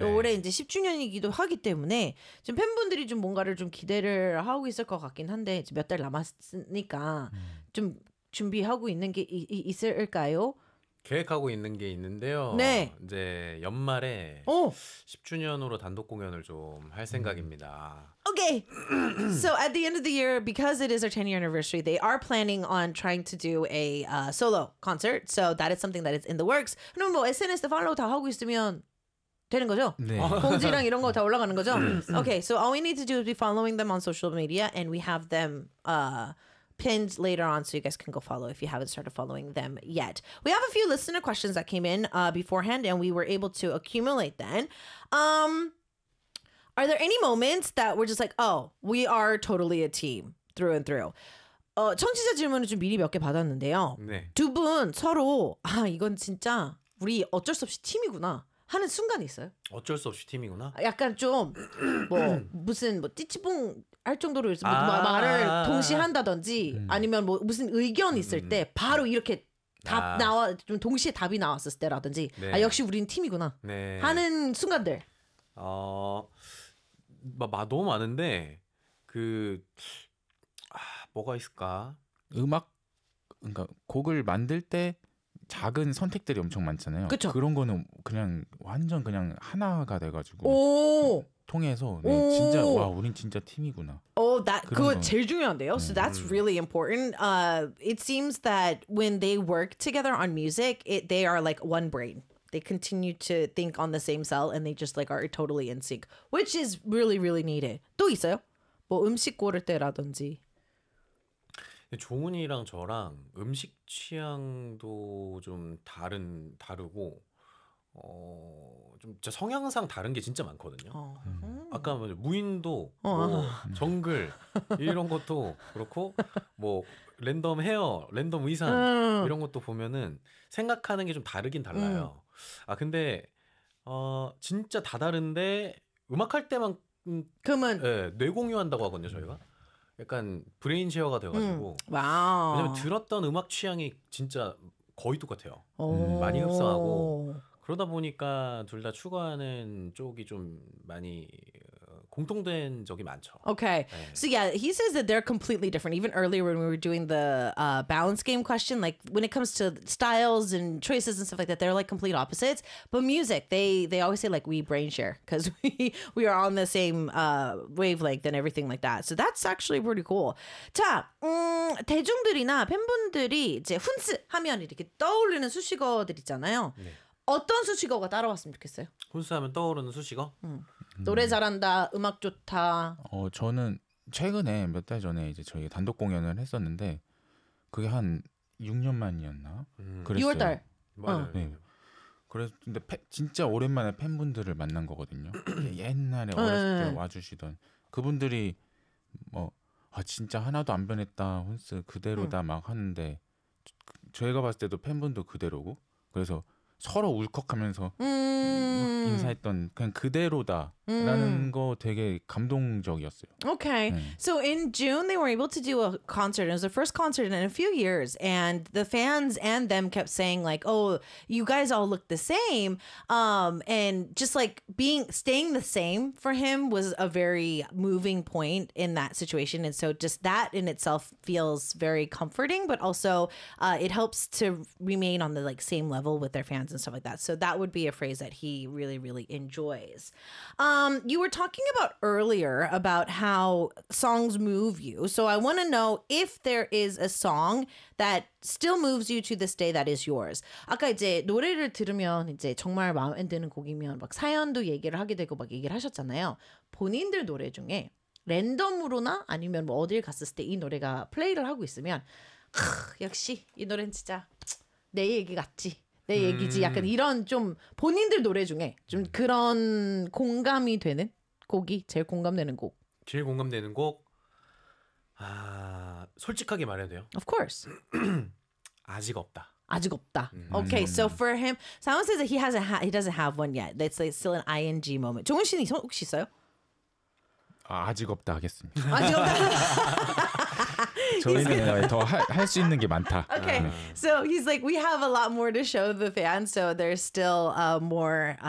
또 올해 이제 10주년이기도 하기 때문에 지금 팬분들이 좀 뭔가를 좀 기대를 하고 있을 것 같긴 한데 몇 달 남았으니까 좀 준비하고 있는 게 있을까요? 계획하고 있는 게 있는데요. 네. 이제 연말에 오. 10주년으로 단독 공연을 좀 할 생각입니다. Okay. So at the end of the year, because it is our 10-year anniversary, they are planning on trying to do a solo concert. So that is something that is in the works. 그럼 뭐 SNS 팔로우 다 하고 있으면 되는 거죠? 네. 공지랑 이런 거 다 올라가는 거죠? Okay, so all we need to do is be following them on social media, and we have them pinned later on, so you guys can go follow if you haven't started following them yet. We have a few listener questions that came in beforehand, and we were able to accumulate then. Are there any moments that we're just like, oh, we are totally a team through and through? 청취자 질문을 좀 미리 몇 개 받았는데요. 네. 두 분 서로 이건 진짜 우리 어쩔 수 없이 팀이구나 하는 순간이 있어요? 어쩔 수 없이 팀이구나. 약간 좀 무슨 찌찌뽕 할 정도로 말을 동시에 한다든지 아니면 뭐 무슨 의견 있을 때 바로 이렇게 답 나와 좀 동시에 답이 나왔을 때라든지 네. 역시 우리는 팀이구나 네. 하는 순간들. 너무 많은데 뭐가 있을까? 그러니까 곡을 만들 때 작은 선택들이 엄청 많잖아요. 그쵸? 그런 거는 그냥 완전 그냥 하나가 돼가지고 오. 통해서 진짜 와 우린 진짜 팀이구나. 그거 제일 중요한데요. So that's really important. It seems that when they work together on music, they are like one brain. They continue to think on the same cell and they just like are totally in sync, which is really, really needed. 또 있어요? 뭐 음식 고를 때라든지. 종훈이랑 저랑 음식 취향도 좀 다르고 좀 진짜 성향상 다른 게 진짜 많거든요. 아까 무인도, 뭐 정글 이런 것도 그렇고 뭐 랜덤 헤어, 랜덤 의상 이런 것도 보면은 생각하는 게 좀 다르긴 달라요. 근데 진짜 다 다른데 음악할 때만 그러면 뇌 공유한다고 하거든요, 저희가. 약간 브레인 쉐어가 돼가지고 와우. 왜냐면 들었던 음악 취향이 진짜 거의 똑같아요. 많이 흡사하고 그러다 보니까 둘 다 추구하는 쪽이 좀 많이 공통된 적이 많죠. Okay. 네. So yeah, he says that they're completely different. Even earlier when we were doing the balance game question, like when it comes to styles and choices and stuff like that, they're like complete opposites. But music, they always say like we brain share because we are on the same wavelength and everything like that. So that's actually pretty cool. 자, 대중들이나 팬분들이 이제 훈스 하면 이렇게 떠오르는 수식어들 있잖아요. 네. 어떤 수식어가 따라왔으면 좋겠어요? 훈수하면 떠오르는 수식어? 노래 잘한다, 음악 좋다. 저는 최근에 몇 달 전에 이제 저희 단독 공연을 했었는데 그게 한 6년 만이었나? 그랬어요. 6월달. 맞아요. 네. 그래서 근데 진짜 오랜만에 팬분들을 만난 거거든요. 옛날에 어렸을 때 와주시던 그분들이 진짜 하나도 안 변했다, 훈스 그대로다 막 하는데 저희가 봤을 때도 팬분도 그대로고 그래서 서로 울컥하면서 인사했던 그냥 그대로다라는 거 되게 감동적이었어요. Okay. So in June, they were able to do a concert. It was the first concert in a few years. And the fans and them kept saying like, oh, you guys all look the same. And just like staying the same for him was a very moving point in that situation. And so just that in itself feels very comforting, but also it helps to remain on the like same level with their fans and stuff like that. So that would be a phrase that he really, really enjoys. You were talking about earlier about how songs move you. So I want to know if there is a song that still moves you to this day that is yours. 아까 이제 노래를 들으면 이제 정말 마음에 드는 곡이면 막 사연도 얘기를 하게 되고 막 얘기를 하셨잖아요. 본인들 노래 중에 랜덤으로나 아니면 뭐 어딜 갔을 때 이 노래가 플레이를 하고 있으면 역시 이 노래는 진짜 내 얘기 같지. 내 얘기지. 약간 이런 좀 본인들 노래 중에 좀 그런 공감이 되는 곡이 제일 공감되는 곡. 제일 공감되는 곡? 솔직하게 말해야 돼요. Of course. 아직 없다. 아직 없다. Okay, so for him, Simon says that he doesn't have one yet. That's like still an ing moment. 종훈 씨는 혹시 있어요? 아직 없다 하겠습니다. 아직 없다. 저희는 더 할 수 있는 게 많다. Okay, so he's like, we have a lot more to show the fans, so there's still more